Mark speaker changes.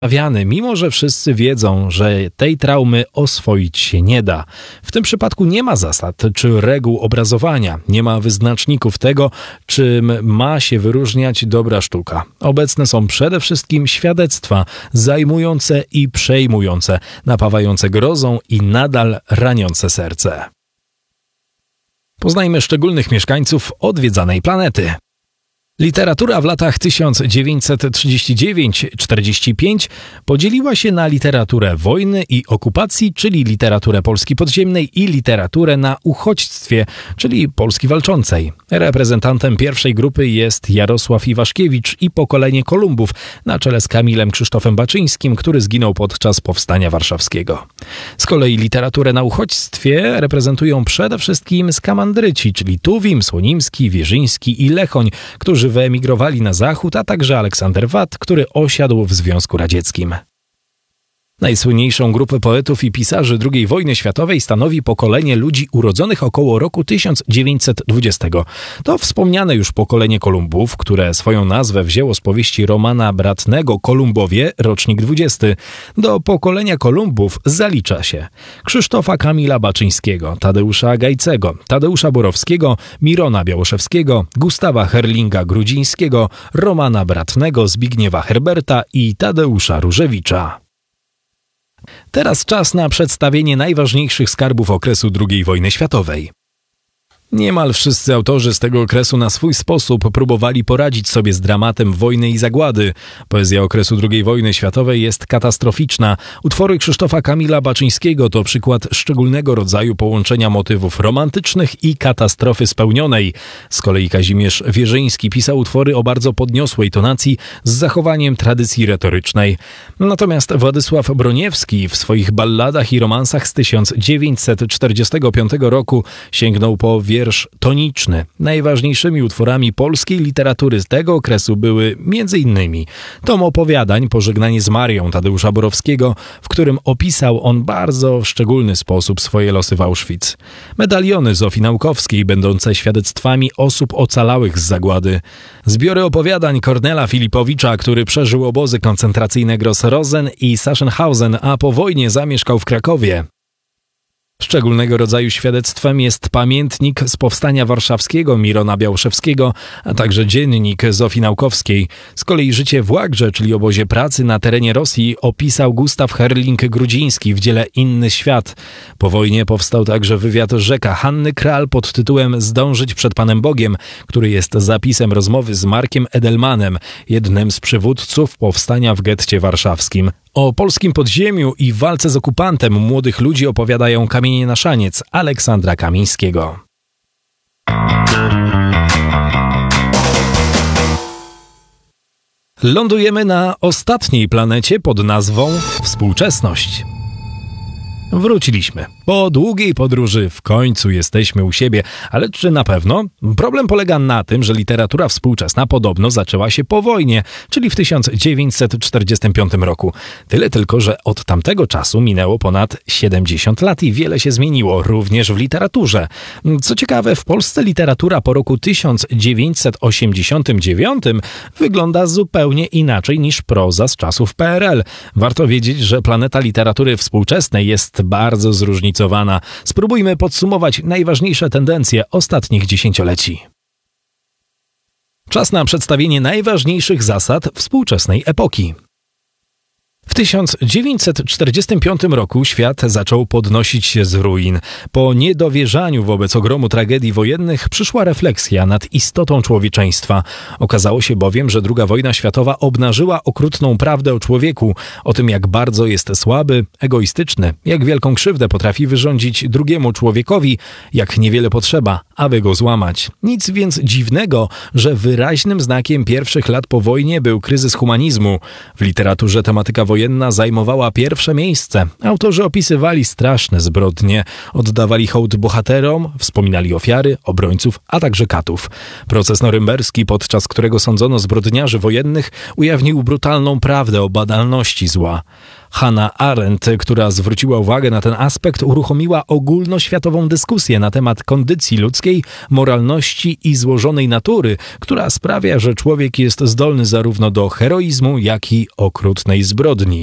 Speaker 1: Mimo że wszyscy wiedzą, że tej traumy oswoić się nie da. W tym przypadku nie ma zasad czy reguł obrazowania, nie ma wyznaczników tego, czym ma się wyróżniać dobra sztuka. Obecne są przede wszystkim świadectwa zajmujące i przejmujące, napawające grozą i nadal raniące serce. Poznajmy szczególnych mieszkańców odwiedzanej planety. Literatura w latach 1939-45 podzieliła się na literaturę wojny i okupacji, czyli literaturę Polski podziemnej i literaturę na uchodźstwie, czyli Polski walczącej. Reprezentantem pierwszej grupy jest Jarosław Iwaszkiewicz i pokolenie Kolumbów na czele z Kamilem Krzysztofem Baczyńskim, który zginął podczas Powstania Warszawskiego. Z kolei literaturę na uchodźstwie reprezentują przede wszystkim skamandryci, czyli Tuwim, Słonimski, Wierzyński i Lechoń, którzy wyemigrowali na zachód, a także Aleksander Watt, który osiadł w Związku Radzieckim. Najsłynniejszą grupę poetów i pisarzy II wojny światowej stanowi pokolenie ludzi urodzonych około roku 1920. To wspomniane już pokolenie Kolumbów, które swoją nazwę wzięło z powieści Romana Bratnego Kolumbowie, rocznik 20. Do pokolenia Kolumbów zalicza się Krzysztofa Kamila Baczyńskiego, Tadeusza Gajcego, Tadeusza Borowskiego, Mirona Białoszewskiego, Gustawa Herlinga-Grudzińskiego, Romana Bratnego, Zbigniewa Herberta i Tadeusza Różewicza. Teraz czas na przedstawienie najważniejszych skarbów okresu II wojny światowej. Niemal wszyscy autorzy z tego okresu na swój sposób próbowali poradzić sobie z dramatem wojny i zagłady. Poezja okresu II wojny światowej jest katastroficzna. Utwory Krzysztofa Kamila Baczyńskiego to przykład szczególnego rodzaju połączenia motywów romantycznych i katastrofy spełnionej. Z kolei Kazimierz Wierzyński pisał utwory o bardzo podniosłej tonacji z zachowaniem tradycji retorycznej. Natomiast Władysław Broniewski w swoich balladach i romansach z 1945 roku sięgnął po wiersz toniczny. Najważniejszymi utworami polskiej literatury z tego okresu były m.in. tom opowiadań Pożegnanie z Marią Tadeusza Borowskiego, w którym opisał on bardzo w szczególny sposób swoje losy w Auschwitz. Medaliony Zofii Naukowskiej, będące świadectwami osób ocalałych z zagłady. Zbiory opowiadań Kornela Filipowicza, który przeżył obozy koncentracyjne Gross-Rosen i Sachsenhausen, a po wojnie zamieszkał w Krakowie. Szczególnego rodzaju świadectwem jest pamiętnik z Powstania Warszawskiego Mirona Białoszewskiego, a także dziennik Zofii Naukowskiej. Z kolei życie w Łagrze, czyli obozie pracy na terenie Rosji, opisał Gustaw Herling-Grudziński w dziele Inny świat. Po wojnie powstał także wywiad Rzeka Hanny Kral pod tytułem Zdążyć przed Panem Bogiem, który jest zapisem rozmowy z Markiem Edelmanem, jednym z przywódców powstania w getcie warszawskim. O polskim podziemiu i walce z okupantem młodych ludzi opowiadają Kamienie na szaniec Aleksandra Kamińskiego. Lądujemy na ostatniej planecie pod nazwą Współczesność. Wróciliśmy. Po długiej podróży w końcu jesteśmy u siebie, ale czy na pewno? Problem polega na tym, że literatura współczesna podobno zaczęła się po wojnie, czyli w 1945 roku. Tyle tylko, że od tamtego czasu minęło ponad 70 lat i wiele się zmieniło, również w literaturze. Co ciekawe, w Polsce literatura po roku 1989 wygląda zupełnie inaczej niż proza z czasów PRL. Warto wiedzieć, że planeta literatury współczesnej jest bardzo zróżnicowana. Spróbujmy podsumować najważniejsze tendencje ostatnich dziesięcioleci. Czas na przedstawienie najważniejszych zasad współczesnej epoki. W 1945 roku świat zaczął podnosić się z ruin. Po niedowierzaniu wobec ogromu tragedii wojennych przyszła refleksja nad istotą człowieczeństwa. Okazało się bowiem, że II wojna światowa obnażyła okrutną prawdę o człowieku, o tym jak bardzo jest słaby, egoistyczny, jak wielką krzywdę potrafi wyrządzić drugiemu człowiekowi, jak niewiele potrzeba, aby go złamać. Nic więc dziwnego, że wyraźnym znakiem pierwszych lat po wojnie był kryzys humanizmu. W literaturze tematyka wojenna zajmowała pierwsze miejsce. Autorzy opisywali straszne zbrodnie, oddawali hołd bohaterom, wspominali ofiary, obrońców, a także katów. Proces norymberski, podczas którego sądzono zbrodniarzy wojennych, ujawnił brutalną prawdę o badalności zła. Hannah Arendt, która zwróciła uwagę na ten aspekt, uruchomiła ogólnoświatową dyskusję na temat kondycji ludzkiej, moralności i złożonej natury, która sprawia, że człowiek jest zdolny zarówno do heroizmu, jak i okrutnej zbrodni.